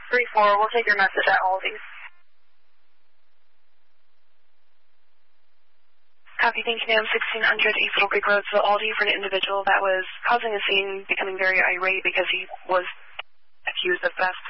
3-4, we'll take your message at Aldi's. Copy, thank you, ma'am. 1600 East Little Creek Road, so Aldi for an individual that was causing a scene, becoming very irate because he was accused of theft.